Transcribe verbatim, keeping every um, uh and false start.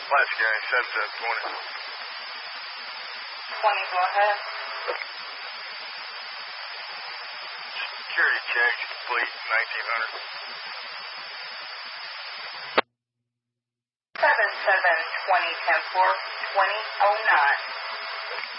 Last guy, seven seven twenty. twenty, go ahead. Security check, complete, nineteen hundred. seven seven twenty, ten four, twenty oh nine.